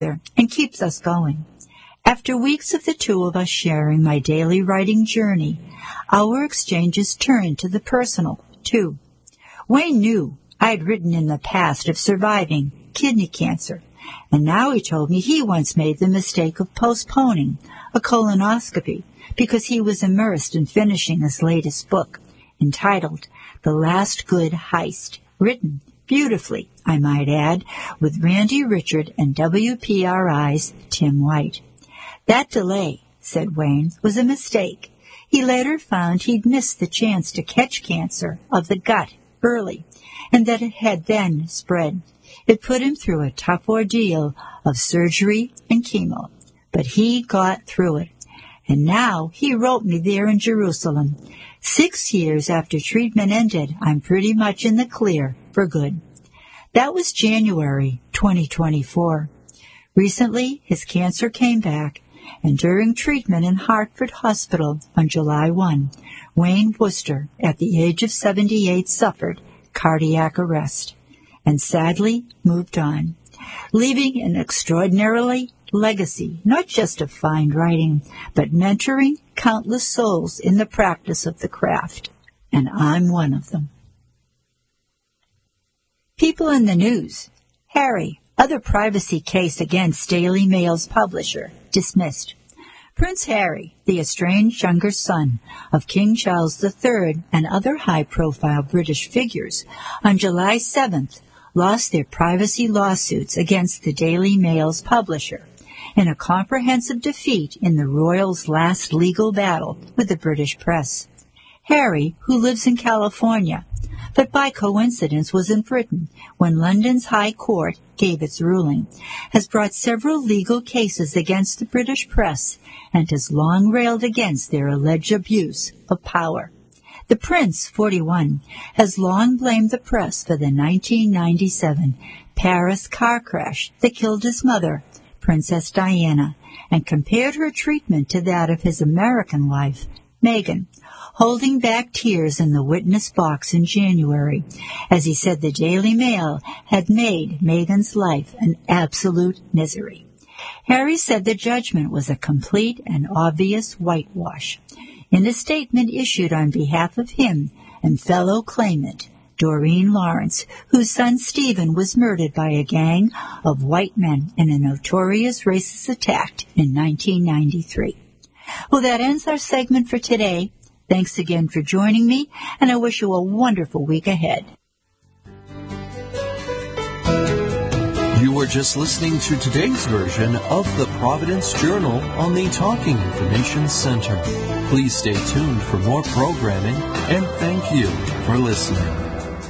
and keeps us going. After weeks of the two of us sharing my daily writing journey, our exchanges turned to the personal, too. Wayne knew I had written in the past of surviving kidney cancer, and now he told me he once made the mistake of postponing a colonoscopy because he was immersed in finishing his latest book, entitled The Last Good Heist, written beautifully, I might add, with Randy Richard and WPRI's Tim White. That delay, said Wayne, was a mistake. He later found he'd missed the chance to catch cancer of the gut early, and that it had then spread. It put him through a tough ordeal of surgery and chemo, but he got through it. And now he wrote me there in Jerusalem. 6 years after treatment ended, I'm pretty much in the clear for good. That was January 2024. Recently, his cancer came back, and during treatment in Hartford Hospital on July 1, Wayne Worcester, at the age of 78, suffered cardiac arrest and sadly moved on, leaving an extraordinarily legacy, not just of fine writing, but mentoring countless souls in the practice of the craft. And I'm one of them. People in the news. Harry, other privacy case against Daily Mail's publisher, dismissed. Prince Harry, the estranged younger son of King Charles III and other high-profile British figures, on July 7th, lost their privacy lawsuits against the Daily Mail's publisher in a comprehensive defeat in the royals' last legal battle with the British press. Harry, who lives in California, but by coincidence was in Britain when London's High Court gave its ruling, has brought several legal cases against the British press and has long railed against their alleged abuse of power. The Prince, 41, has long blamed the press for the 1997 Paris car crash that killed his mother, Princess Diana, and compared her treatment to that of his American wife, Meghan, holding back tears in the witness box in January, as he said the Daily Mail had made Meghan's life an absolute misery. Harry said the judgment was a complete and obvious whitewash. In a statement issued on behalf of him and fellow claimant, Doreen Lawrence, whose son Stephen was murdered by a gang of white men in a notorious racist attack in 1993. Well, that ends our segment for today. Thanks again for joining me, and I wish you a wonderful week ahead. You were just listening to today's version of the Providence Journal on the Talking Information Center. Please stay tuned for more programming, and thank you for listening.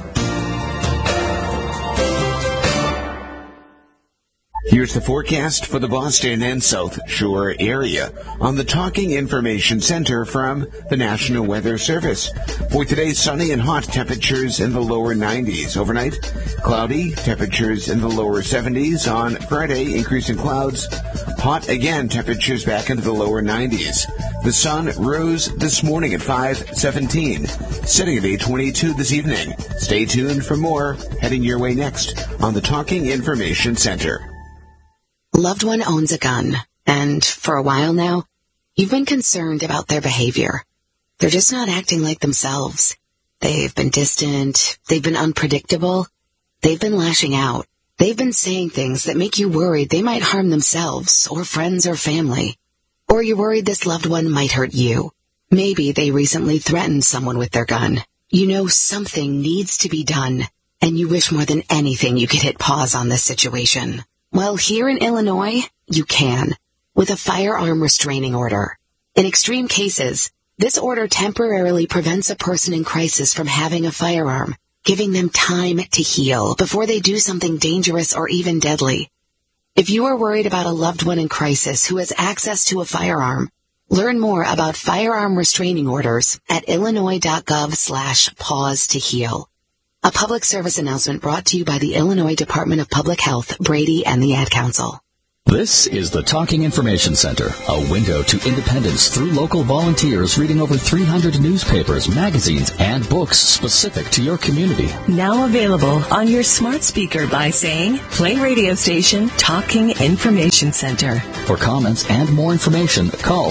Here's the forecast for the Boston and South Shore area on the Talking Information Center from the National Weather Service. For today, sunny and hot, temperatures in the lower 90s. Overnight, cloudy, temperatures in the lower 70s. On Friday, increasing clouds. Hot again, temperatures back into the lower 90s. The sun rose this morning at 5:17, setting at 8:22 this evening. Stay tuned for more heading your way next on the Talking Information Center. Loved one owns a gun, and for a while now, you've been concerned about their behavior. They're just not acting like themselves. They've been distant, they've been unpredictable, they've been lashing out. They've been saying things that make you worried they might harm themselves or friends or family. Or you're worried this loved one might hurt you. Maybe they recently threatened someone with their gun. You know something needs to be done, and you wish more than anything you could hit pause on this situation. Well, here in Illinois, you can, with a firearm restraining order. In extreme cases, this order temporarily prevents a person in crisis from having a firearm, giving them time to heal before they do something dangerous or even deadly. If you are worried about a loved one in crisis who has access to a firearm, learn more about firearm restraining orders at illinois.gov/pause to heal. A public service announcement brought to you by the Illinois Department of Public Health, Brady, and the Ad Council. This is the Talking Information Center, a window to independence through local volunteers reading over 300 newspapers, magazines, and books specific to your community. Now available on your smart speaker by saying, play radio station Talking Information Center. For comments and more information, call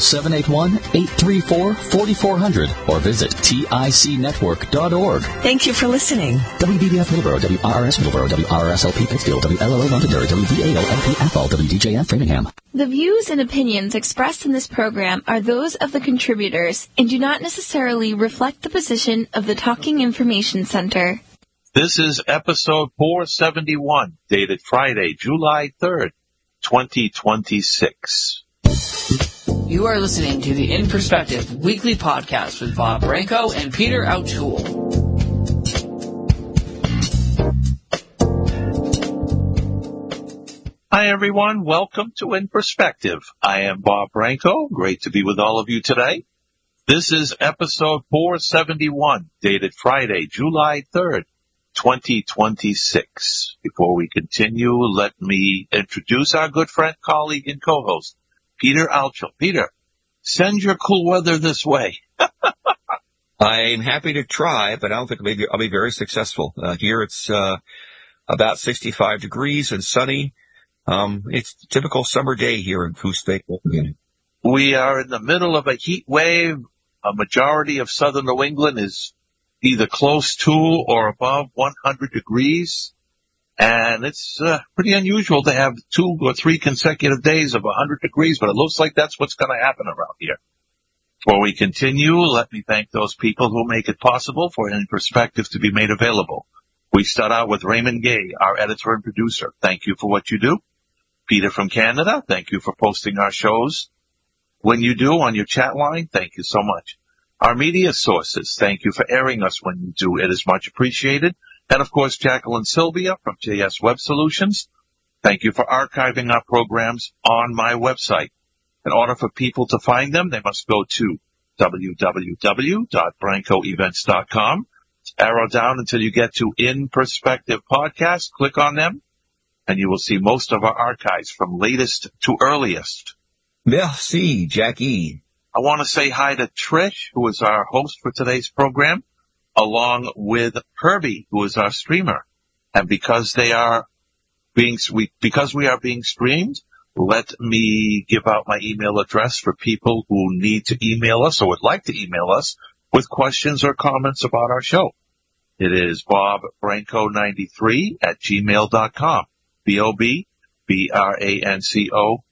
781-834-4400 or visit ticnetwork.org. Thank you for listening. WBBF Middleborough, WRRS Middleborough, WRSLP Pittsfield, WLLO Londonderry, WVALLP Athol, WDJF Framingham. The views and opinions expressed in this program are those of the contributors and do not necessarily reflect the position of the Talking Information Center. This is episode 471, dated Friday, July 3rd, 2026. You are listening to the In Perspective weekly podcast with Bob Branco and Peter O'Toole. Hi, everyone. Welcome to In Perspective. I am Bob Branco. Great to be with all of you today. This is episode 471, dated Friday, July 3rd, 2026. Before we continue, let me introduce our good friend, colleague, and co-host, Peter Altschul. Peter, send your cool weather this way. I'm happy to try, but I don't think I'll be very successful. Here it's about 65 degrees and sunny. It's a typical summer day here in Coos Bay. We are in the middle of a heat wave. A majority of southern New England is either close to or above 100 degrees. And it's pretty unusual to have 2 or 3 consecutive days of 100 degrees, but it looks like that's what's going to happen around here. Before we continue, let me thank those people who make it possible for In Perspective to be made available. We start out with Raymond Gay, our editor and producer. Thank you for what you do. Peter from Canada, thank you for posting our shows when you do on your chat line. Thank you so much. Our media sources, thank you for airing us when you do. It is much appreciated. And, of course, Jacqueline Sylvia from JS Web Solutions. Thank you for archiving our programs on my website. In order for people to find them, they must go to www.brancoevents.com. Arrow down until you get to In Perspective Podcast. Click on them, and you will see most of our archives from latest to earliest. Merci, Jackie. I want to say hi to Trish, who is our host for today's program, along with Herbie, who is our streamer. And because we are being streamed, let me give out my email address for people who need to email us or would like to email us with questions or comments about our show. It is bobbranco93@gmail.com. BOBBRANCO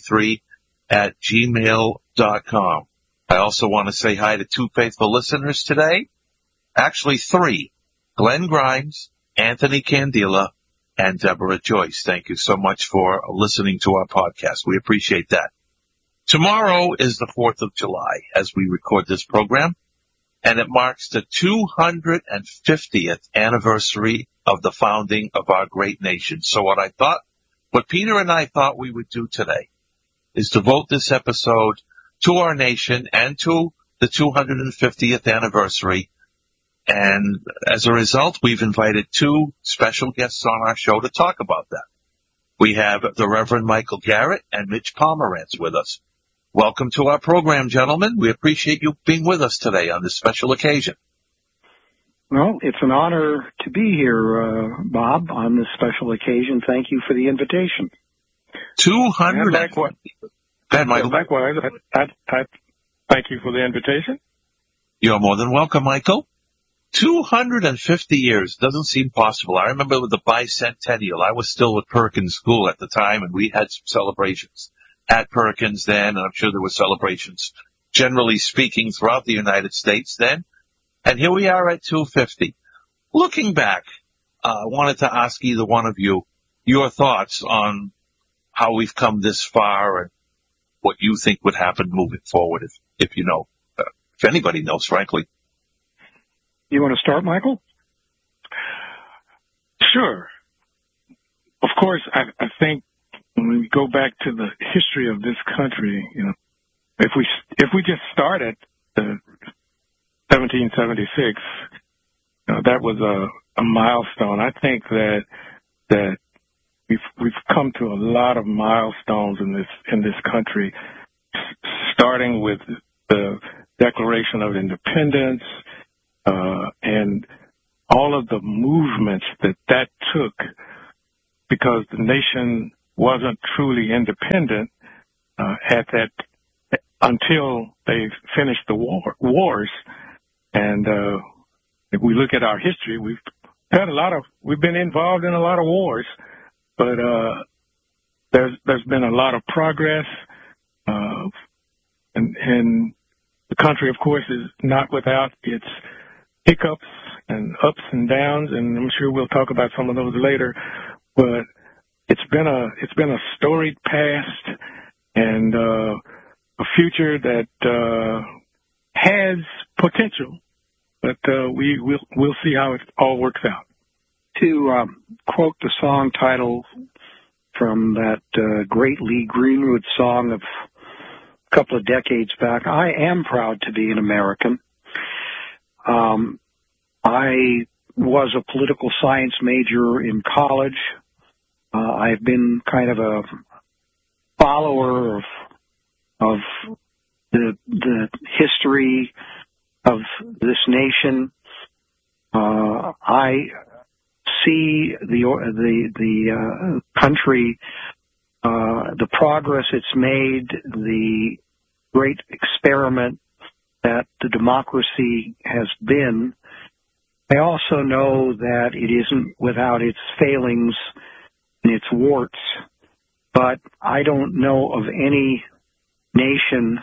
93@gmail.com. I also want to say hi to 2 faithful listeners today. Actually 3. Glenn Grimes, Anthony Candela, and Deborah Joyce. Thank you so much for listening to our podcast. We appreciate that. Tomorrow is the 4th of July as we record this program, and it marks the 250th anniversary of the founding of our great nation. So what Peter and I thought we would do today is devote this episode to our nation and to the 250th anniversary. And as a result, we've invited 2 special guests on our show to talk about that. We have the Reverend Michael Garrett and Mitch Pomerantz with us. Welcome to our program, gentlemen. We appreciate you being with us today on this special occasion. Well, it's an honor to be here, Bob, on this special occasion. Thank you for the invitation. 200. Go ahead, Michael. Likewise, I thank you for the invitation. You're more than welcome, Michael. 250 years doesn't seem possible. I remember with the bicentennial, I was still at Perkins School at the time, and we had some celebrations at Perkins then, and I'm sure there were celebrations, generally speaking, throughout the United States then. And here we are at 250. Looking back, I wanted to ask either one of you your thoughts on how we've come this far and what you think would happen moving forward, if you know, if anybody knows, frankly. You want to start, Michael? Sure. Of course, I think when we go back to the history of this country, if we just start at 1776, that was a milestone. I think that we've come to a lot of milestones in this country, starting with the Declaration of Independence, and all of the movements that took, because the nation wasn't truly independent until they finished the wars. And if we look at our history, we've been involved in a lot of wars, but there's been a lot of progress, and the country, of course, is not without its hiccups and ups and downs, and I'm sure we'll talk about some of those later. But it's been a storied past and a future that has potential, but we'll see how it all works out. To quote the song title from that great Lee Greenwood song of a couple of decades back, I am proud to be an American. I was a political science major in college. I've been kind of a follower of the history of this nation. I see the country, the progress it's made, the great experiment that the democracy has been. I also know that it isn't without its failings and its warts, but I don't know of any nation,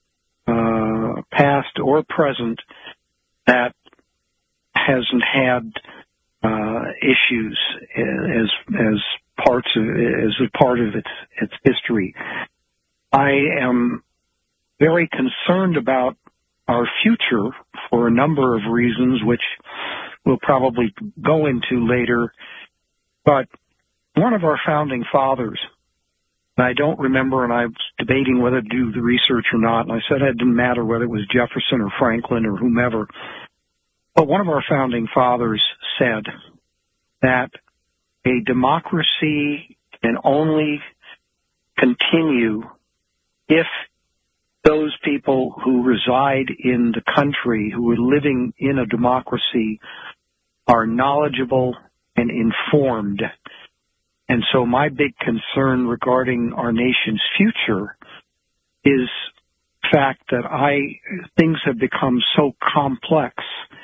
past or present, that hasn't had issues as a part of its history. I am very concerned about our future for a number of reasons, which we'll probably go into later. But one of our founding fathers, and I don't remember, and I was debating whether to do the research or not, and I said it didn't matter whether it was Jefferson or Franklin or whomever, but one of our founding fathers said that a democracy can only continue if those people who reside in the country, who are living in a democracy, are knowledgeable and informed. And so my big concern regarding our nation's future is the fact that things have become so complex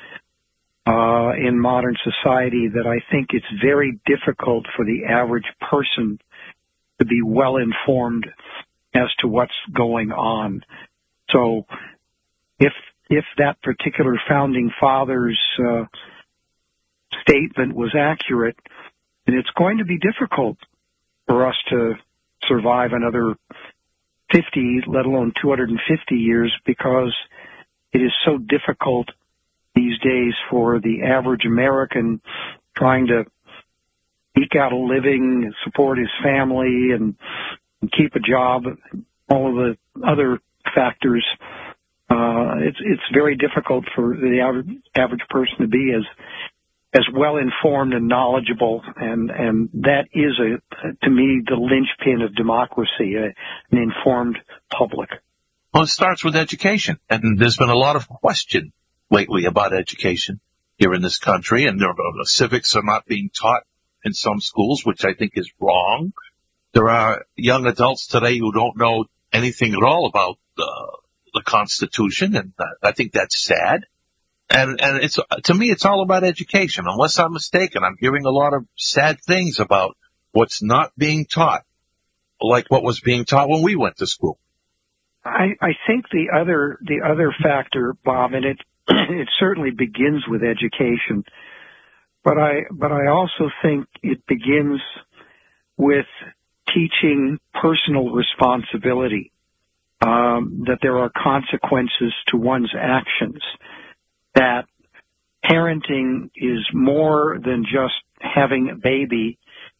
in modern society that I think it's very difficult for the average person to be well informed as to what's going on. So if that particular founding father's statement was accurate, then it's going to be difficult for us to survive another 50, let alone 250 years, because it is so difficult these days for the average American trying to eke out a living, support his family, and keep a job, all of the other factors. It's very difficult for the average person to be as well informed and knowledgeable, and that is to me the linchpin of democracy, an informed public. Well, it starts with education, and there's been a lot of question lately about education here in this country, and civics are not being taught in some schools, which I think is wrong. There are young adults today who don't know anything at all about the Constitution, and I think that's sad. And it's, to me, it's all about education. Unless I'm mistaken, I'm hearing a lot of sad things about what's not being taught, like what was being taught when we went to school. I think the other factor, Bob, and it certainly begins with education, but I also think it begins with teaching personal responsibility, that there are consequences to one's actions, that parenting is more than just having a baby.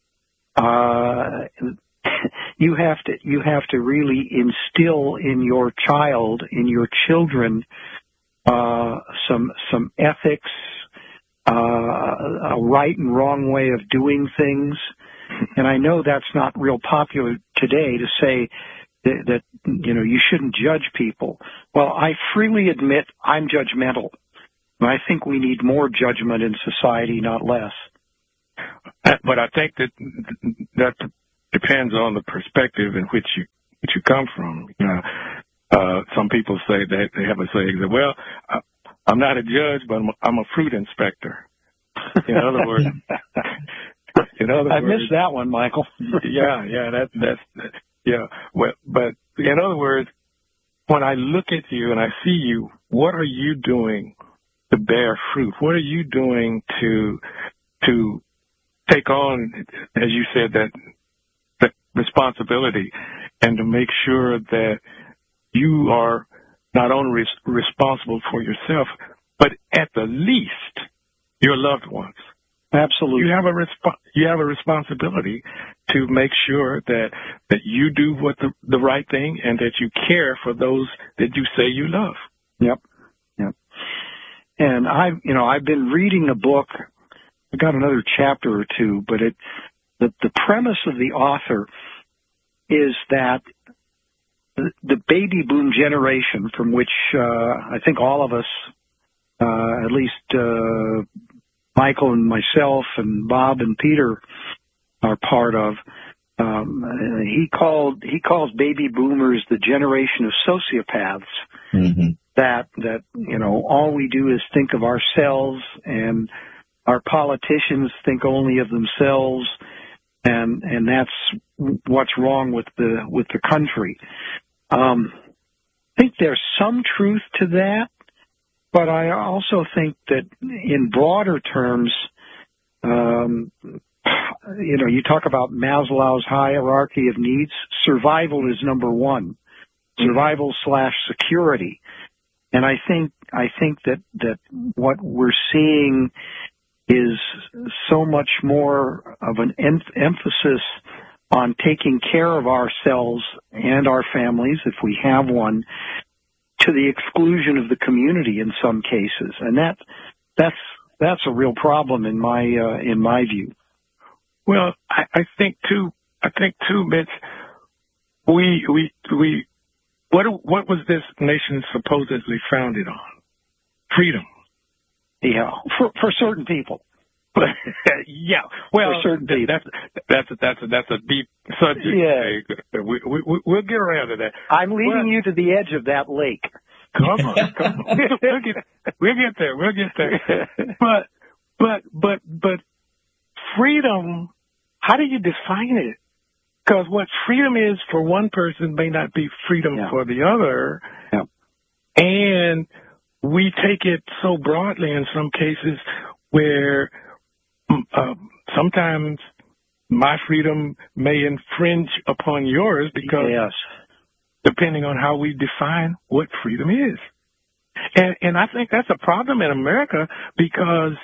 You have to really instill in your child, in your children, some ethics, a right and wrong way of doing things, And I know that's not real popular today to say that you shouldn't judge people. Well, I freely admit I'm judgmental. And I think we need more judgment in society, not less. But I think that depends on the perspective in which you come from. Some people say that they have a saying that, well, I'm not a judge, but I'm a fruit inspector. In other words, I missed that one, Michael. Well, but in other words, when I look at you and I see you, what are you doing to bear fruit? What are you doing to take on, as you said, that responsibility, and to make sure that you are not only responsible for yourself, but at the least your loved ones? Absolutely. You have a responsibility to make sure that you do what the right thing, and that you care for those that you say you love. Yep. And I've been reading a book. I got another chapter or two, but the premise of the author is that the baby boom generation, from which I think all of us, at least Michael and myself and Bob and Peter, are part of. He calls baby boomers the generation of sociopaths. Mm-hmm. That all we do is think of ourselves, and our politicians think only of themselves, and that's what's wrong with the country. I think there's some truth to that, but I also think that in broader terms, you talk about Maslow's hierarchy of needs. Survival is number one. Survival / security. And I think that what we're seeing is so much more of an emphasis on taking care of ourselves and our families, if we have one, to the exclusion of the community in some cases. And that's a real problem in my view. Well, I think too, Mitch, what was this nation supposedly founded on? Freedom. Yeah, for certain people. Yeah, well, for certain people. That's a deep subject. Yeah, we'll get around to that. I'm leading you to the edge of that lake. Come on. We'll get there. But freedom, how do you define it? Because what freedom is for one person may not be freedom for the other. Yeah. And we take it so broadly in some cases where sometimes my freedom may infringe upon yours, because depending on how we define what freedom is. And I think that's a problem in America, because,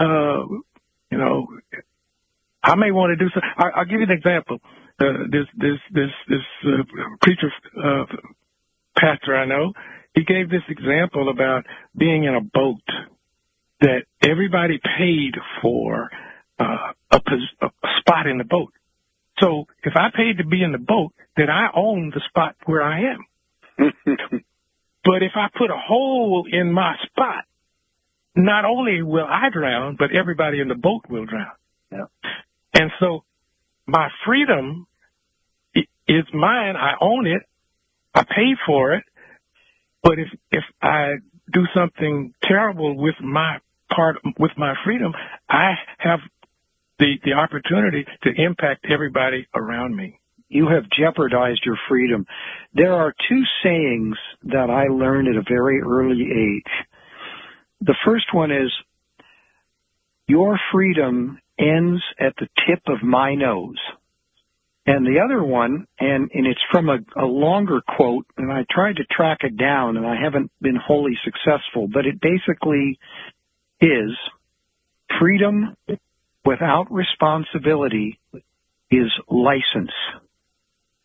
I may want to do so. I'll give you an example. This preacher, pastor I know, he gave this example about being in a boat that everybody paid for a spot in the boat. So if I paid to be in the boat, then I own the spot where I am. But if I put a hole in my spot, not only will I drown, but everybody in the boat will drown. Yeah. And so my freedom is mine. I own it. I paid for it. But if I do something terrible with my freedom, I have the opportunity to impact everybody around me. You have jeopardized your freedom. There are two sayings that I learned at a very early age. The first one is, your freedom ends at the tip of my nose. And the other one, and it's from a longer quote, and I tried to track it down, and I haven't been wholly successful, but it basically is, freedom without responsibility is license.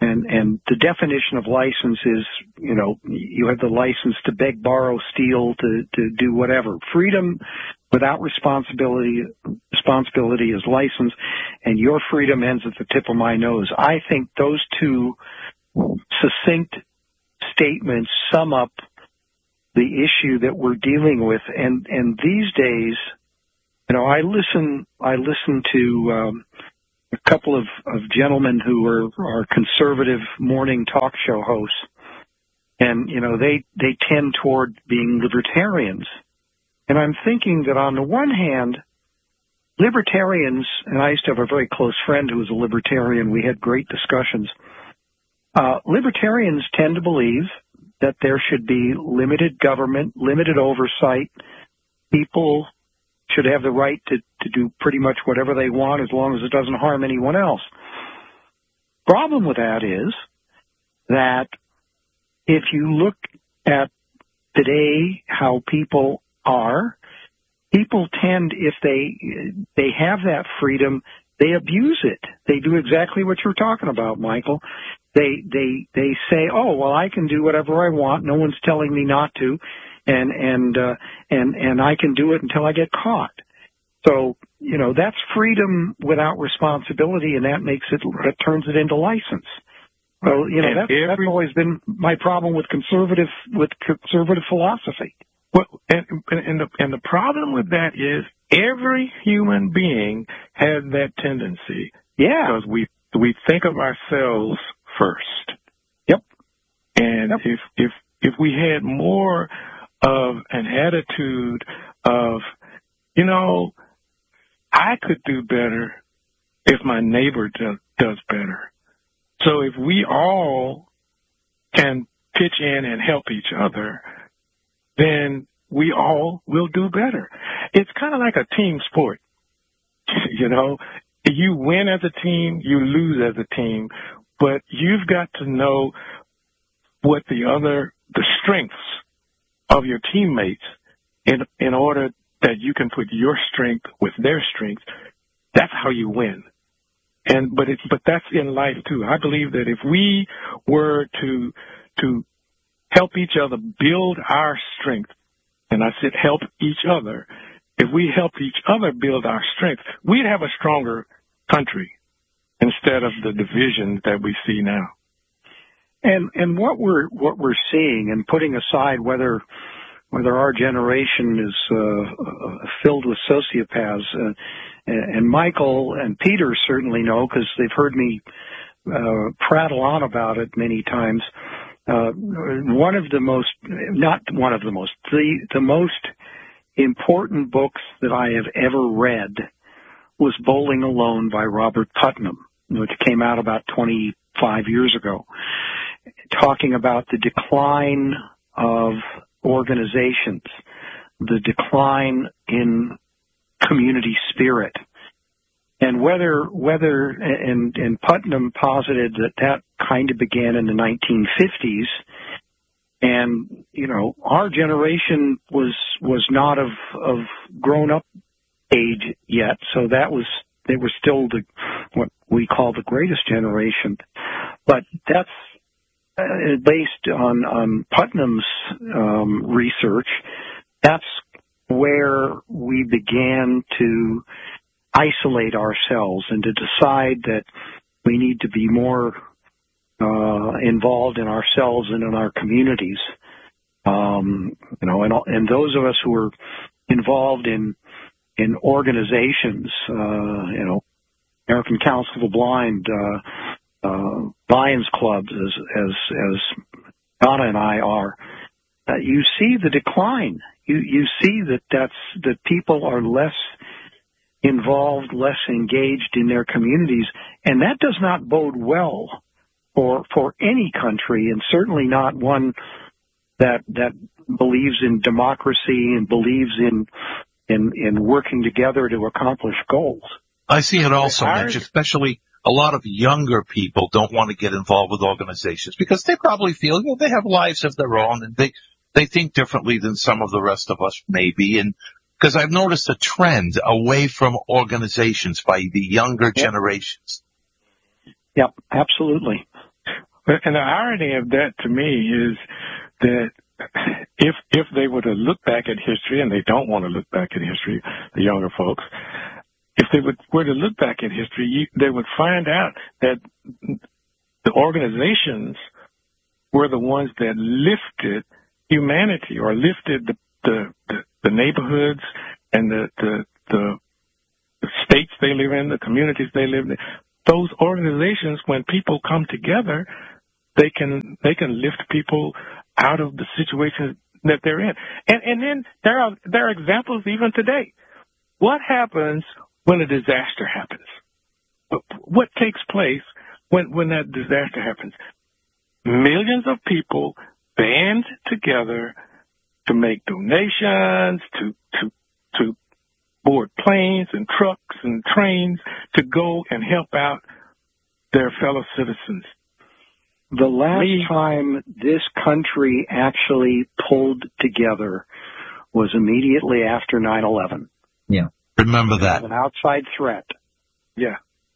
And the definition of license is, you have the license to beg, borrow, steal, to do whatever. Freedom without responsibility is license, and your freedom ends at the tip of my nose. I think those two succinct statements sum up the issue that we're dealing with. And these days, I listen to a couple of gentlemen who are conservative morning talk show hosts, and they tend toward being libertarians. And I'm thinking that on the one hand, libertarians, and I used to have a very close friend who was a libertarian, we had great discussions. Libertarians tend to believe that there should be limited government, limited oversight. People should have the right to do pretty much whatever they want as long as it doesn't harm anyone else. Problem with that is that if you look at today how people are, people tend, if they have that freedom, they abuse it. They do exactly what you're talking about, Michael. They say, oh, well, I can do whatever I want. No one's telling me not to. And I can do it until I get caught. So, that's freedom without responsibility, and that turns it into license. Well, that's always been my problem with conservative philosophy. Well, and the problem with that is every human being has that tendency. Yeah. Because we think of ourselves first. Yep. And if we had more of an attitude of, I could do better if my neighbor does better. So if we all can pitch in and help each other, then we all will do better. It's kind of like a team sport. You win as a team, you lose as a team, but you've got to know what the strengths of your teammates in order that you can put your strength with their strength. That's how you win. But that's in life too. I believe that if we were to help each other build our strength, and I said help each other, if we help each other build our strength, we'd have a stronger country instead of the divisions that we see now. And what we're seeing, and putting aside whether our generation is filled with sociopaths, and Michael and Peter certainly know because they've heard me prattle on about it many times. The most important books that I have ever read was Bowling Alone by Robert Putnam, which came out about 25 years ago, talking about the decline of organizations, the decline in community spirit, and and Putnam posited that kind of began in the 1950s, and our generation was not of grown up age yet, so they were still what we call the greatest generation, but that's based on Putnam's research. That's where we began to isolate ourselves and to decide that we need to be more involved in ourselves and in our communities. And those of us who are involved in organizations, American Council of the Blind, Lions clubs, as Donna and I are, you see the decline. You see that people are less involved, less engaged in their communities, and that does not bode well for any country, and certainly not one that believes in democracy and believes in working together to accomplish goals. I see it also, Mitch, especially a lot of younger people don't want to get involved with organizations because they probably feel they have lives of their own and they think differently than some of the rest of us maybe. And because I've noticed a trend away from organizations by the younger generations. Yep, absolutely. And the irony of that to me is that if they were to look back at history, and they don't want to look back at history, the younger folks, if they were to look back at history, they would find out that the organizations were the ones that lifted humanity, or lifted the neighborhoods and the states they live in, the communities they live in. Those organizations, when people come together, they can lift people out of the situations that they're in. And then there are examples even today. What happens when a disaster happens? What takes place when that disaster happens? Millions of people band together to make donations, to board planes and trucks and trains to go and help out their fellow citizens. The last time this country actually pulled together was immediately after 9/11. Yeah. Remember that. An outside threat. Yeah.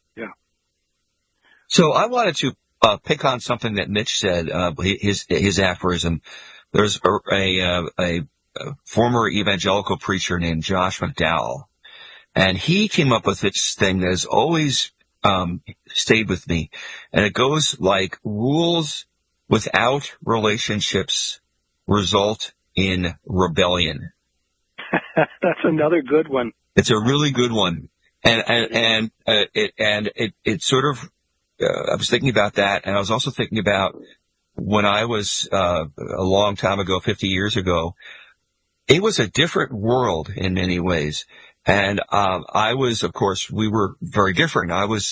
So I wanted to pick on something that Mitch said, his aphorism. There's a former evangelical preacher named Josh McDowell, and he came up with this thing that has always stayed with me, and it goes like, rules without relationships result in rebellion. That's another good one. It's a really good one, and it sort of. I was thinking about that, and I was also thinking about when I was a long time ago, 50 years ago. It was a different world in many ways, and I was, of course, we were very different. I was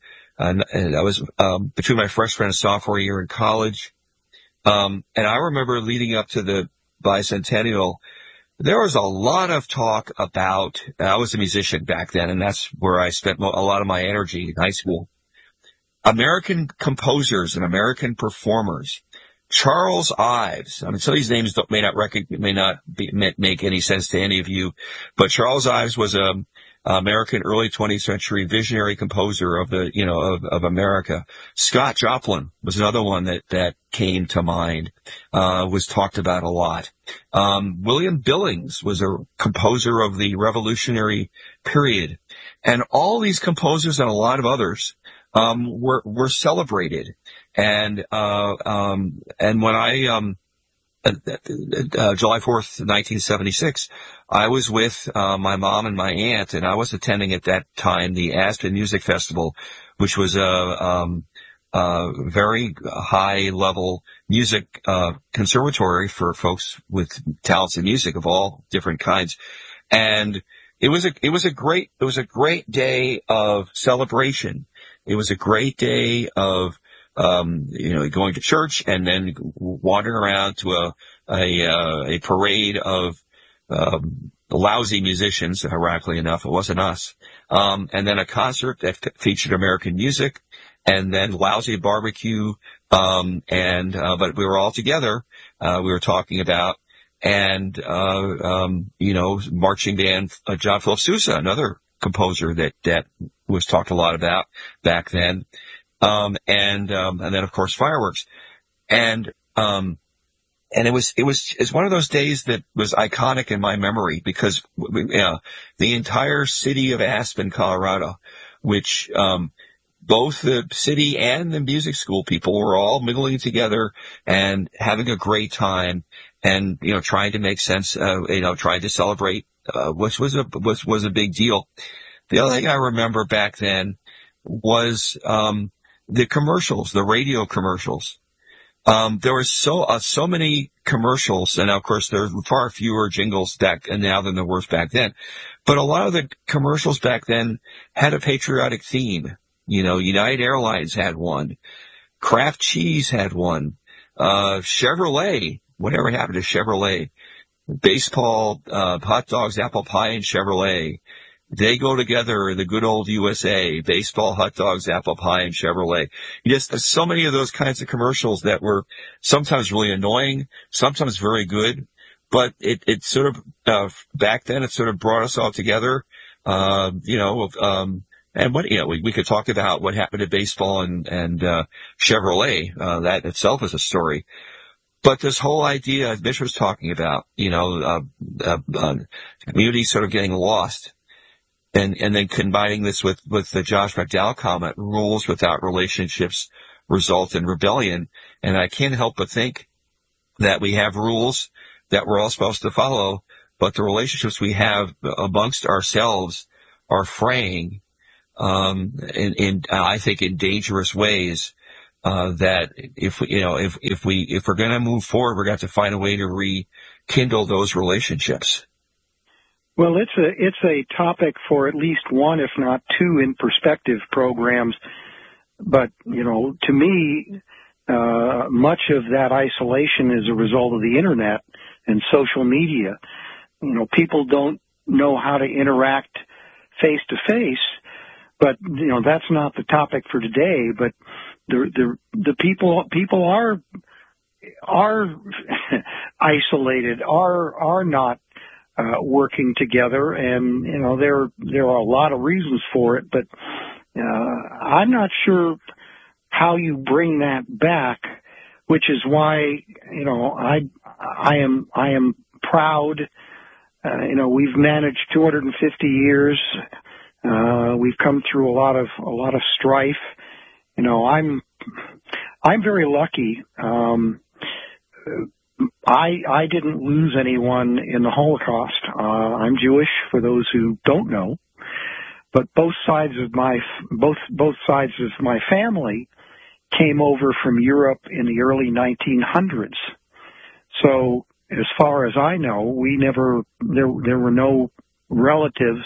between my freshman and sophomore year in college, and I remember leading up to the bicentennial. There was a lot of talk about. I was a musician back then, and that's where I spent a lot of my energy in high school. American composers and American performers. Charles Ives. I mean, some of these names may not make any sense to any of you, but Charles Ives was a American early 20th century visionary composer of America. Scott Joplin was another one that came to mind, was talked about a lot. William Billings was a composer of the Revolutionary period. And all these composers and a lot of others were celebrated. And when I, July 4th, 1976, I was with, my mom and my aunt, and I was attending at that time the Aspen Music Festival, which was a very high level music, conservatory for folks with talents in music of all different kinds. And it was a great day of celebration. It was a great day of, going to church and then wandering around to a parade of, lousy musicians. Ironically enough, it wasn't us. And then a concert that featured American music, and then lousy barbecue. But we were all together. We were talking about, and, marching band, John Philip Sousa, another composer that was talked a lot about back then. And then of course fireworks. And it's one of those days that was iconic in my memory because, the entire city of Aspen, Colorado, which, both the city and the music school people were all mingling together and having a great time and, trying to make sense, trying to celebrate, which was a big deal. The other thing I remember back then was, the commercials, the radio commercials. There were so many commercials, and of course there were far fewer jingles now than there were back then. But a lot of the commercials back then had a patriotic theme. United Airlines had one. Kraft Cheese had one. Chevrolet, whatever happened to Chevrolet? Baseball, hot dogs, apple pie, and Chevrolet. They go together in the good old USA, baseball, hot dogs, apple pie, and Chevrolet. There's so many of those kinds of commercials that were sometimes really annoying, sometimes very good, but it sort of, back then it sort of brought us all together, And we could talk about what happened to baseball and Chevrolet. That itself is a story. But this whole idea Mitch was talking about, community sort of getting lost, and then combining this with the Josh McDowell comment, rules without relationships result in rebellion. And I can't help but think that we have rules that we're all supposed to follow, but the relationships we have amongst ourselves are fraying, I think in dangerous ways, that if we're going to move forward, we're going to have to find a way to rekindle those relationships. Well, it's a topic for at least one, if not two, in perspective programs. But, to me, much of that isolation is a result of the internet and social media. People don't know how to interact face to face, but, that's not the topic for today. But the people are isolated, are not working together, and there are a lot of reasons for it, but I'm not sure how you bring that back, which is why I am proud. We've managed 250 years. We've come through a lot of strife. I'm very lucky. I didn't lose anyone in the Holocaust. I'm Jewish, for those who don't know, but both sides of my family came over from Europe in the early 1900s. So, as far as I know, there were no relatives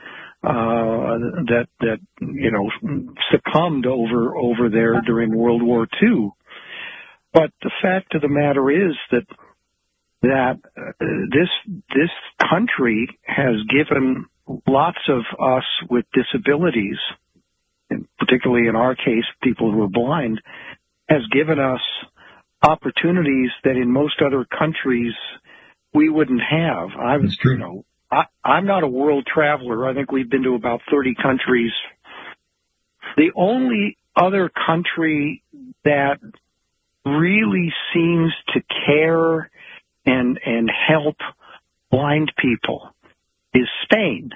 that succumbed over there during World War II. But the fact of the matter is that this country has given lots of us with disabilities, and particularly in our case, people who are blind, has given us opportunities that in most other countries we wouldn't have. That's true. I'm not a world traveler. I think we've been to about 30 countries. The only other country that really seems to care and help blind people is Spain,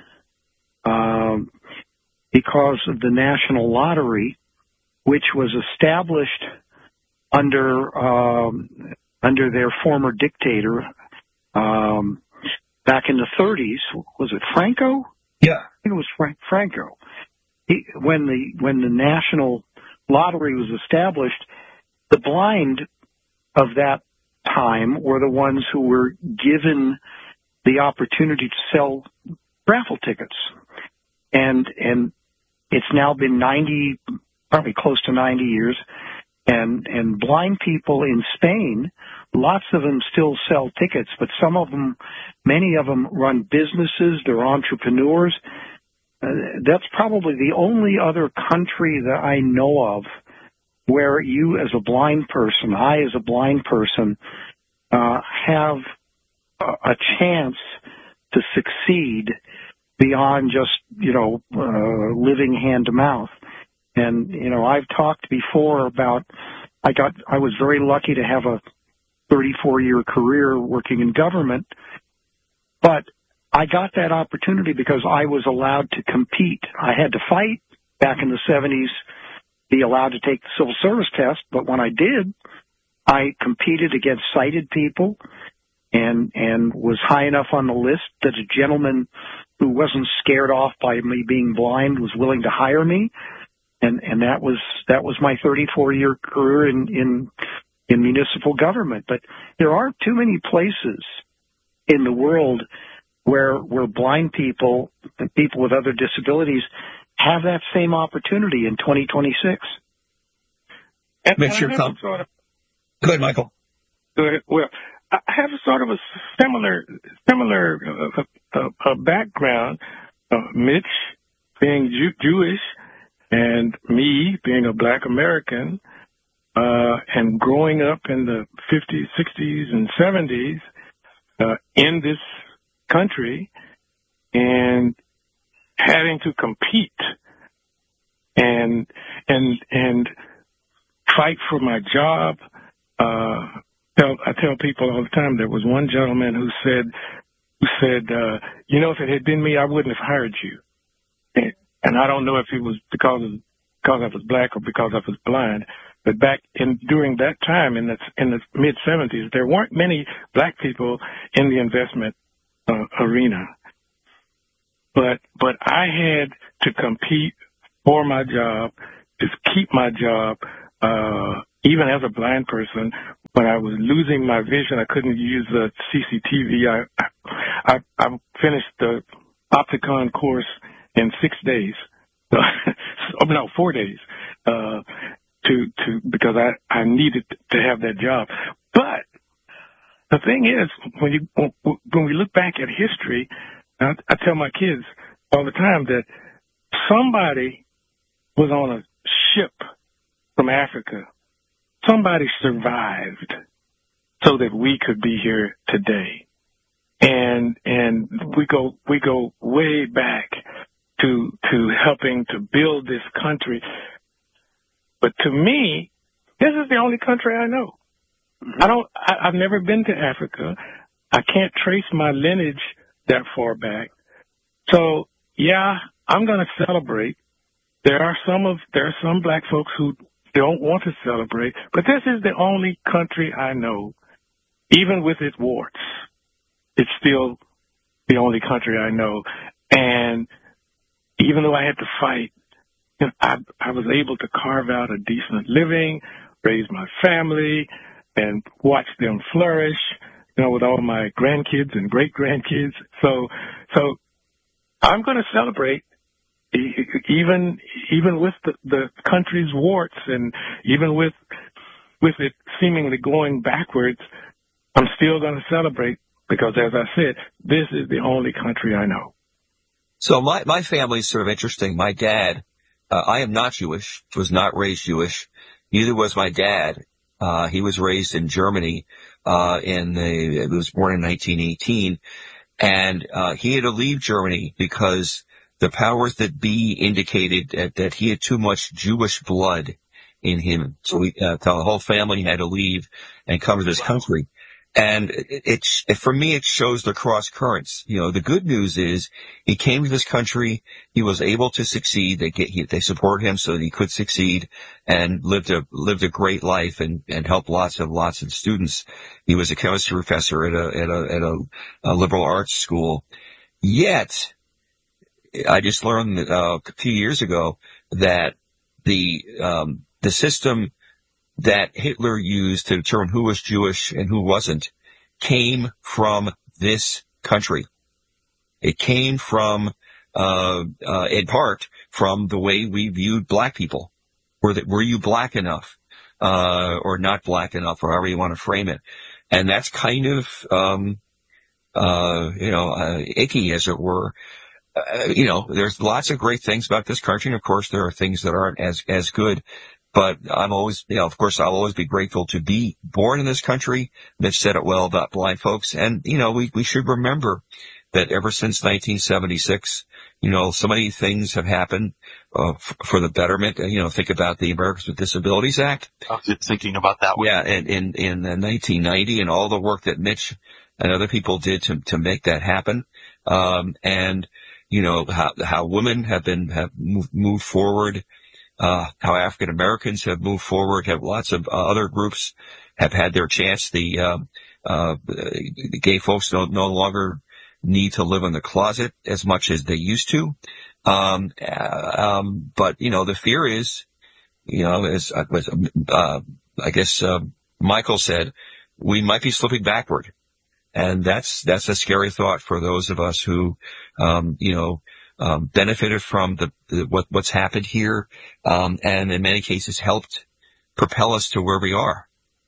because of the national lottery, which was established under their former dictator back in the 30s. Was it Franco? Yeah, I think it was Franco. When the national lottery was established, the blind of that time were the ones who were given the opportunity to sell raffle tickets. And it's now been probably close to 90 years, and blind people in Spain, lots of them still sell tickets, but many of them run businesses, they're entrepreneurs. That's probably the only other country that I know of where you as a blind person, I as a blind person, have a chance to succeed beyond just, living hand to mouth. And, I've talked before about, I was very lucky to have a 34-year career working in government, but I got that opportunity because I was allowed to compete. I had to fight back in the 70s, be allowed to take the civil service test, but when I did, I competed against sighted people and was high enough on the list that a gentleman who wasn't scared off by me being blind was willing to hire me, and that was my 34-year career in municipal government. But there aren't too many places in the world where blind people and people with other disabilities have that same opportunity in 2026. Go ahead, Michael. Go ahead. Well, I have sort of a similar background. Mitch being Jewish and me being a Black American, and growing up in the 50s, 60s, and 70s in this country and having to compete and fight for my job. I tell people all the time, there was one gentleman who said, if it had been me, I wouldn't have hired you. And I don't know if it was because I was black or because I was blind, but during that time in the mid '70s, there weren't many black people in the investment arena. But I had to compete for my job, to keep my job, even as a blind person. When I was losing my vision, I couldn't use the CCTV. I finished the Opticon course in 6 days. 4 days. Because I needed to have that job. But the thing is, when we look back at history, I tell my kids all the time that somebody was on a ship from Africa. Somebody survived so that we could be here today. And we go way back to helping to build this country. But to me, this is the only country I know. I've never been to Africa. I can't trace my lineage that far back. So yeah, I'm going to celebrate. There are some black folks who don't want to celebrate, but this is the only country I know, even with its warts. It's still the only country I know. And even though I had to fight, I was able to carve out a decent living, raise my family, and watch them flourish, with all my grandkids and great-grandkids. So I'm going to celebrate even with the country's warts, and even with it seemingly going backwards. I'm still going to celebrate because, as I said, this is the only country I know. So my family's sort of interesting. My dad, I am not Jewish, was not raised Jewish. Neither was my dad. He was raised in Germany, he was born in 1918, and he had to leave Germany because the powers that be indicated that he had too much Jewish blood in him. So the whole family had to leave and come to this country. And for me, it shows the cross currents. The good news is he came to this country. He was able to succeed. They support him so that he could succeed and lived a great life and helped lots of students. He was a chemistry professor at a liberal arts school. Yet, I just learned a few years ago that the system that Hitler used to determine who was Jewish and who wasn't came from this country. It came from, in part, from the way we viewed black people. Were you black enough, or not black enough, or however you want to frame it. And that's kind of, icky, as it were. There's lots of great things about this country, and of course there are things that aren't as good. But I'm always, of course, I'll always be grateful to be born in this country. Mitch said it well about blind folks. And, we should remember that ever since 1976, so many things have happened, for the betterment. Think about the Americans with Disabilities Act. I was just thinking about that one. Yeah. In 1990, and all the work that Mitch and other people did to make that happen. And, how women have moved forward. How African Americans have moved forward, have lots of other groups have had their chance. The gay folks no longer need to live in the closet as much as they used to. But, the fear is, as I guess, Michael said, we might be slipping backward. And that's a scary thought for those of us who, benefited from what's happened here, and in many cases helped propel us to where we are.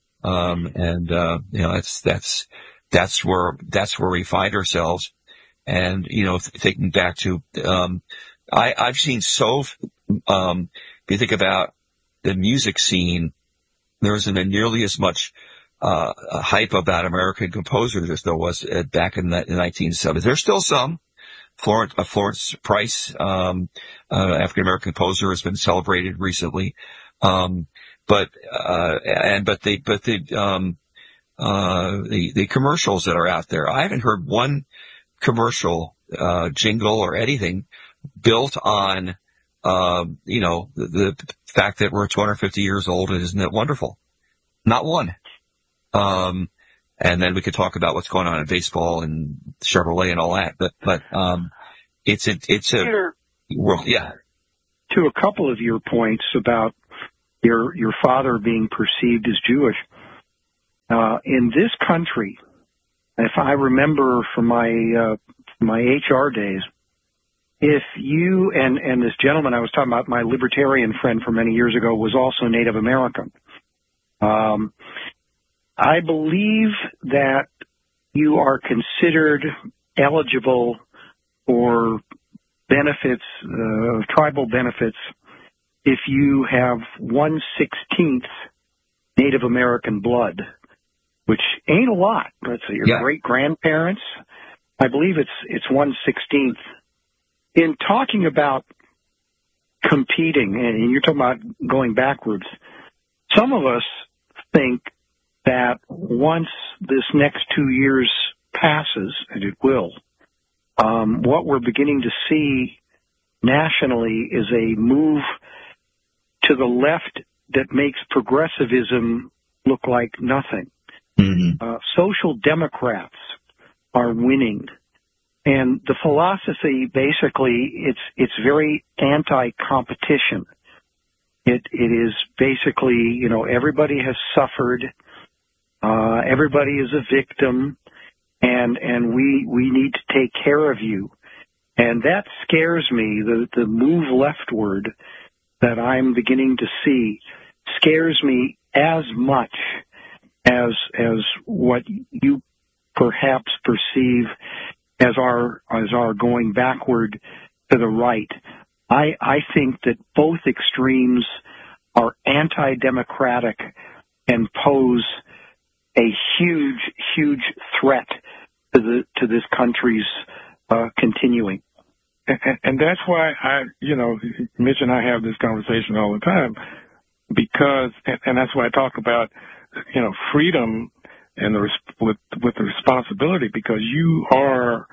That's where we find ourselves. And, thinking back to, I've seen if you think about the music scene, there isn't nearly as much, hype about American composers as there was back in the 1970s. There's still some. Florence Price, African American composer, has been celebrated recently. But the commercials that are out there, I haven't heard one commercial, jingle or anything built on, the fact that we're 250 years old, and isn't it wonderful? Not one. And then we could talk about what's going on in baseball and Chevrolet and all that, but it's a world, yeah. To a couple of your points about your father being perceived as Jewish, in this country, if I remember from my HR days, if you and this gentleman I was talking about, my libertarian friend from many years ago, was also Native American. I believe that you are considered eligible for benefits, tribal benefits, if you have 1/16 Native American blood, which ain't a lot. Let's say your great-grandparents, I believe it's 1/16. In talking about competing, and you're talking about going backwards, some of us think that once this next 2 years passes, and it will, what we're beginning to see nationally is a move to the left that makes progressivism look like nothing. Mm-hmm. Social democrats are winning. And the philosophy, basically, it's very anti-competition. It is basically, everybody has suffered, everybody is a victim, and we need to take care of you. And that scares me. The move leftward that I'm beginning to see scares me as much as what you perhaps perceive as our going backward to the right. I think that both extremes are anti-democratic and pose a huge threat to this country's continuing. And that's why Mitch and I have this conversation all the time, because, and that's why I talk about, freedom and with the responsibility, because you are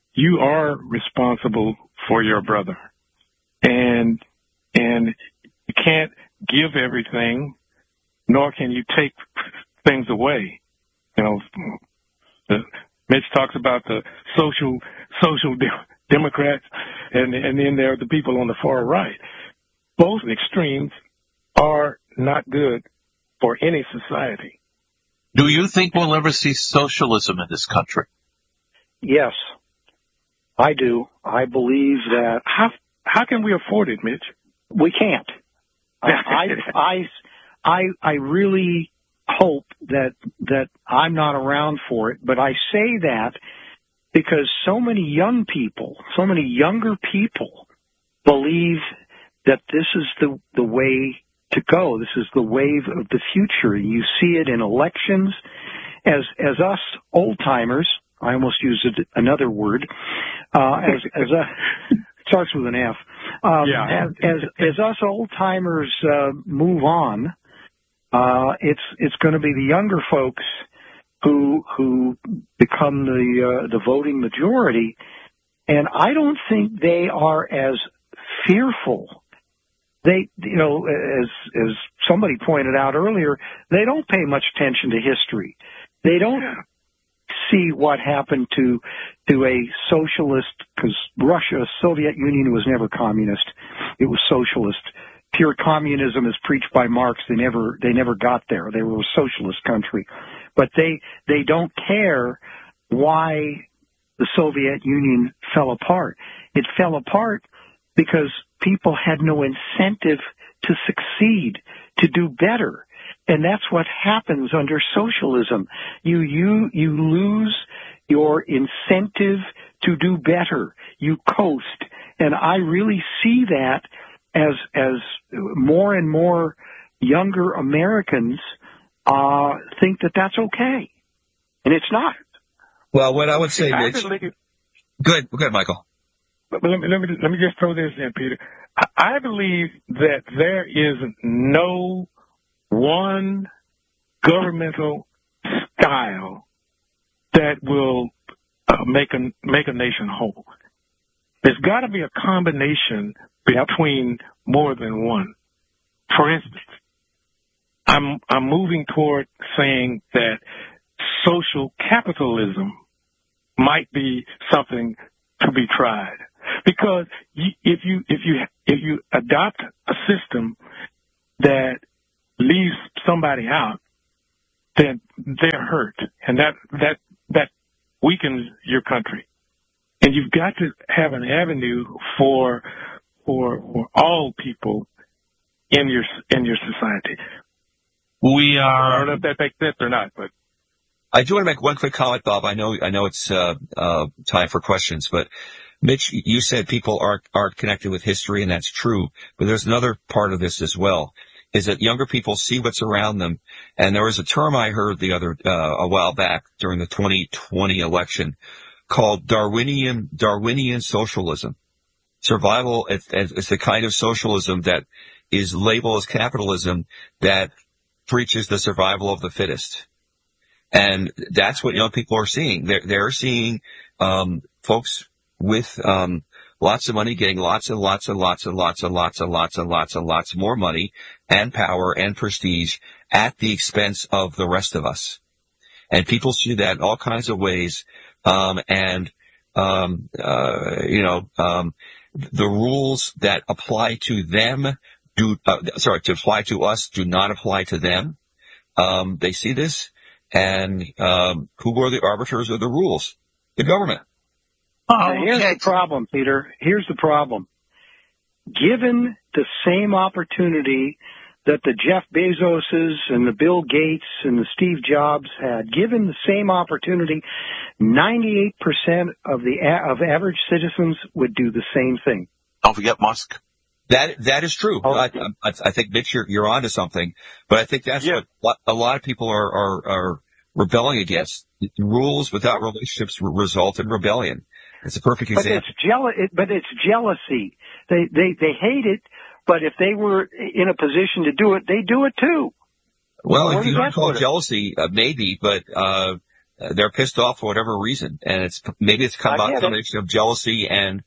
responsible for your brother, and you can't give everything, nor can you take things away. Mitch talks about the social Democrats, and then there are the people on the far right. Both extremes are not good for any society. Do you think we'll ever see socialism in this country? Yes, I do. I believe that. How can we afford it, Mitch? We can't. I really hope that I'm not around for it, but I say that because so many younger people believe that this is the way to go. This is the wave of the future. You see it in elections. As us old timers, I almost used another word. Starts with an F. As us old timers move on, it's going to be the younger folks who become the voting majority, and I don't think they are as fearful. They, as somebody pointed out earlier, they don't pay much attention to history. They don't see what happened to a socialist, because Russia, Soviet Union, was never communist. It was socialist. Pure communism is preached by Marx. They never got there. They were a socialist country. But they don't care why the Soviet Union fell apart. It fell apart because people had no incentive to succeed, to do better. And that's what happens under socialism. You lose your incentive to do better. You coast. And I really see that as more and more younger Americans think that that's okay. And it's not. Well, what I would say, Mitch. Good, Michael. let me just throw this in, Peter. I believe that there is no one governmental style that will make a nation whole. There's got to be a combination between more than one. For instance, I'm moving toward saying that social capitalism might be something to be tried, because if you adopt a system that leaves somebody out, then they're hurt, and that weakens your country. And you've got to have an avenue for all people in your society. I don't know if that makes sense or not, but I do want to make one quick comment, Bob. I know it's time for questions, but Mitch, you said people aren't connected with history, and that's true. But there's another part of this as well, is that younger people see what's around them. And there was a term I heard a while back during the 2020 election called Darwinian socialism. Survival, it's the kind of socialism that is labeled as capitalism that preaches the survival of the fittest. And that's what young people are seeing. They're seeing folks with lots of money getting lots and lots and lots and lots and lots and lots and lots and lots more money and power and prestige at the expense of the rest of us. And people see that in all kinds of ways. The rules that apply to them apply to us do not apply to them. They see this. And who are the arbiters of the rules? The government. Here's the problem, Peter. Here's the problem. Given the same opportunity that the Jeff Bezoses and the Bill Gates and the Steve Jobs had, given the same opportunity, 98% of average citizens would do the same thing. Don't forget Musk. That is true. I think, Mitch, you're onto something, but I think that's what a lot of people are rebelling against. Rules without relationships result in rebellion. It's a perfect example. But it's jealousy. They hate it, but if they were in a position to do it, they do it too. Well, if you don't call it jealousy, maybe, but they're pissed off for whatever reason, and maybe it's a combination of jealousy and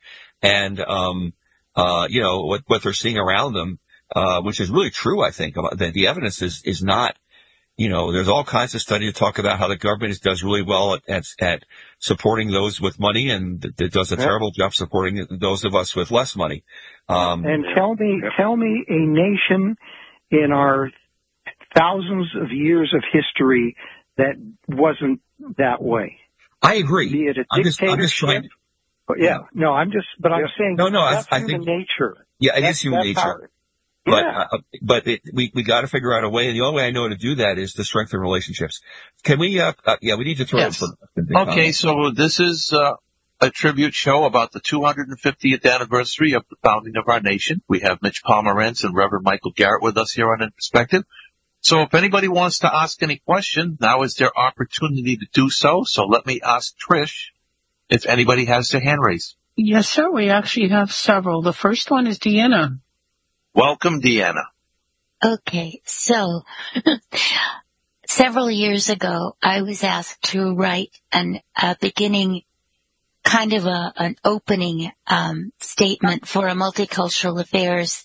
what they're seeing around them, which is really true. I think the evidence is not. There's all kinds of studies that talk about how the government does really well at supporting those with money, and it does a terrible job supporting those of us with less money. And tell me a nation in our thousands of years of history that wasn't that way. I agree. Be it a dictatorship. I'm just trying. I'm saying that's human nature. Yeah, it is human nature. But we got to figure out a way, and the only way I know to do that is to strengthen relationships. Can we? We need to throw. Yes. Okay, so this is a tribute show about the 250th anniversary of the founding of our nation. We have Mitch Pomerantz and Reverend Michael Garrett with us here on In Perspective. So if anybody wants to ask any question, now is their opportunity to do so. So let me ask Trish if anybody has their hand raised. Yes, sir. We actually have several. The first one is Deanna. Welcome, Deanna. Okay, so several years ago, I was asked to write a beginning, kind of an opening statement for a multicultural affairs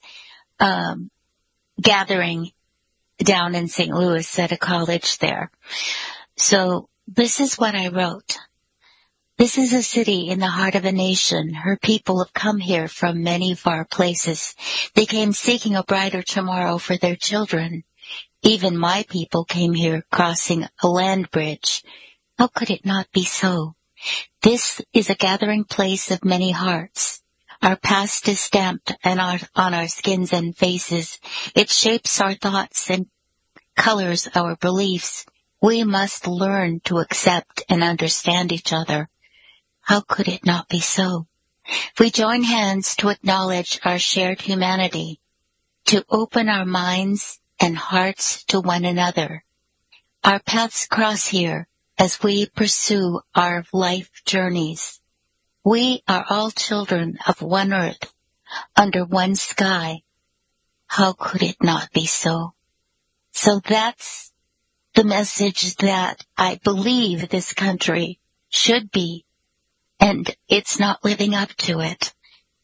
gathering down in St. Louis at a college there. So this is what I wrote. This is a city in the heart of a nation. Her people have come here from many far places. They came seeking a brighter tomorrow for their children. Even my people came here crossing a land bridge. How could it not be so? This is a gathering place of many hearts. Our past is stamped on our skins and faces. It shapes our thoughts and colors our beliefs. We must learn to accept and understand each other. How could it not be so? We join hands to acknowledge our shared humanity, to open our minds and hearts to one another. Our paths cross here as we pursue our life journeys. we are all children of one earth, under one sky. How could it not be so? So that's the message that I believe this country should be, and it's not living up to it.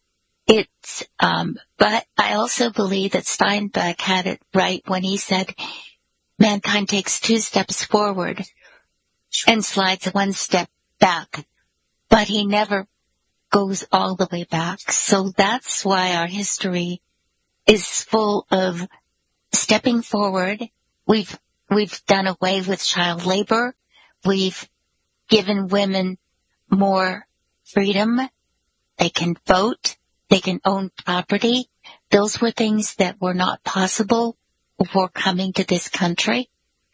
But I also believe that Steinbeck had it right when he said mankind takes 2 steps forward and slides 1 step back, but he never goes all the way back. So that's why our history is full of stepping forward. We've done away with child labor. We've given women more freedom. They can vote. They can own property. Those were things that were not possible before coming to this country.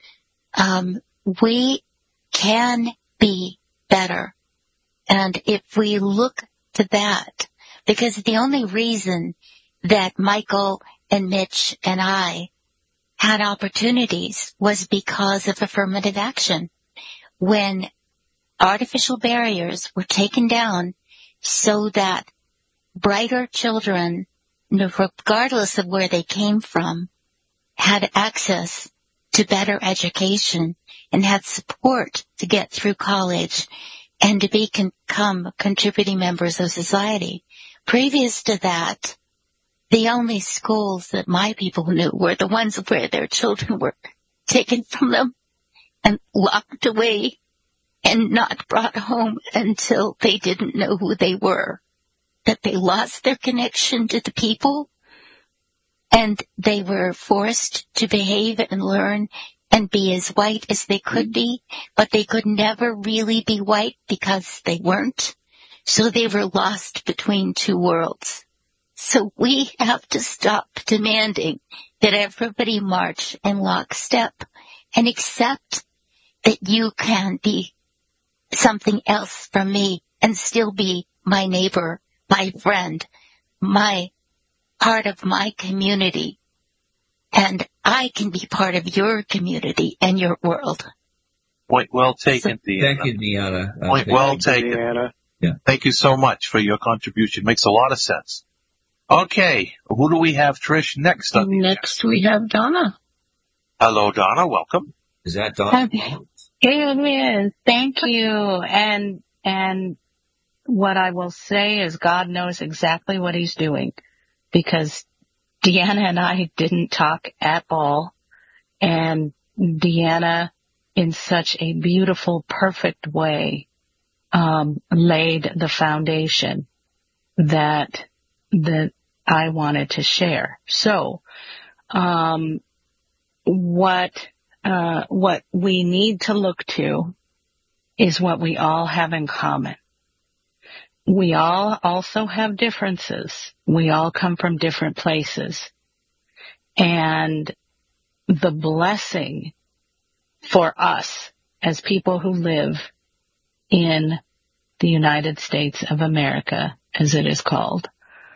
We can be better. And if we look to that, because the only reason that Michael and Mitch and I had opportunities was because of affirmative action. When artificial barriers were taken down so that brighter children, regardless of where they came from, had access to better education and had support to get through college and to become contributing members of society. Previous to that, the only schools that my people knew were the ones where their children were taken from them and locked away and not brought home until they didn't know who they were, that they lost their connection to the people, and they were forced to behave and learn and be as white as they could be, but they could never really be white because they weren't. So they were lost between 2 worlds. So we have to stop demanding that everybody march in lockstep and accept that you can be something else from me and still be my neighbor, my friend, my part of my community. And I can be part of your community and your world. Point well taken, Deanna. Thank you, Deanna. Point well taken. Deanna. Yeah. Thank you so much for your contribution. Makes a lot of sense. Okay, who do we have, Trish, next up? Next we have Donna. Hello, Donna. Welcome. Is that Donna? It is. Thank you. And what I will say is God knows exactly what he's doing, because Deanna and I didn't talk at all. And Deanna, in such a beautiful, perfect way, laid the foundation that I wanted to share. So, what we need to look to is what we all have in common. We all also have differences. We all come from different places. And the blessing for us as people who live in the United States of America, as it is called,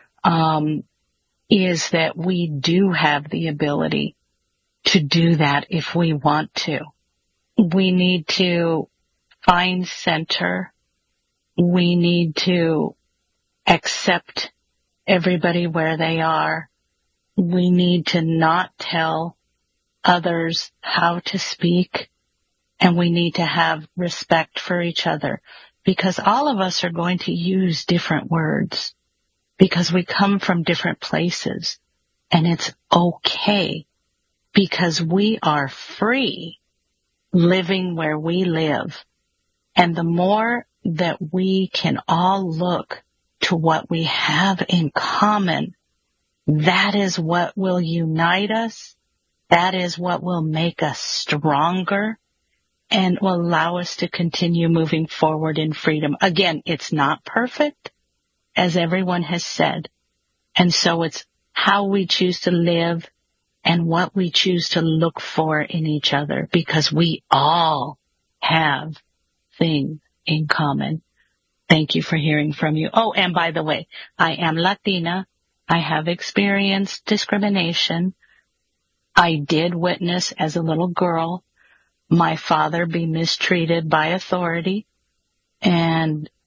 is that we do have the ability to do that if we want to. We need to find center. We need to accept everybody where they are. We need to not tell others how to speak, and we need to have respect for each other, because all of us are going to use different words because we come from different places, and it's okay because we are free living where we live. And the more that we can all look to what we have in common, that is what will unite us. That is what will make us stronger and will allow us to continue moving forward in freedom. Again, it's not perfect, as everyone has said. And so it's how we choose to live and what we choose to look for in each other, because we all have things in common. Thank you for hearing from you. Oh, and by the way, I am Latina. I have experienced discrimination. I did witness as a little girl my father be mistreated by authority. And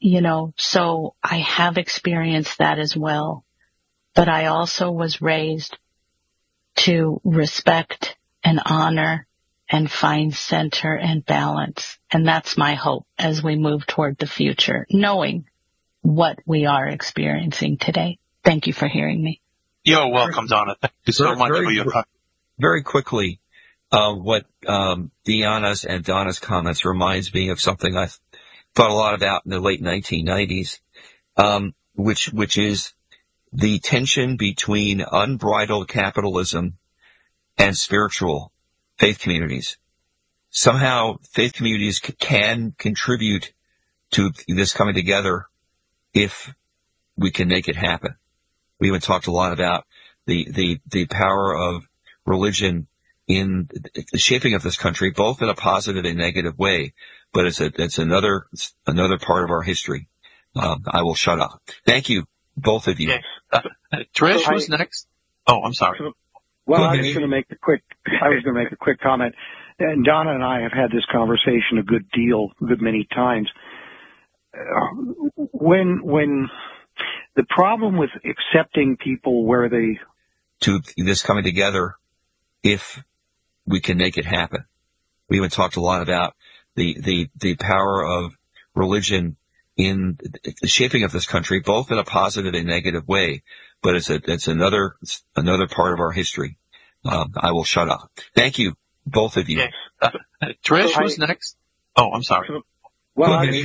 So I have experienced that as well. But I also was raised to respect and honor and find center and balance. And that's my hope as we move toward the future, knowing what we are experiencing today. Thank you for hearing me. You're welcome, Donna. Thank you so much for your time. Very quickly, what Deanna's and Donna's comments reminds me of something I thought a lot about in the late 1990s, which is the tension between unbridled capitalism and spiritual faith communities. Somehow faith communities can contribute to this coming together if we can make it happen. We even talked a lot about the power of religion in the shaping of this country, both in a positive and negative way, but it's another part of our history. I will shut up. Thank you, both of you. Yes. Trish, who's next? Oh, I'm sorry. Well, I was going to make a quick comment. And Donna and I have had this conversation a good many times. When the problem with accepting people where they to this coming together, if we can make it happen. We even talked a lot about the power of religion in the shaping of this country, both in a positive and negative way, but it's another part of our history. I will shut up. Thank you, both of you. Yes. Trish, who's next? Oh, I'm sorry. Well,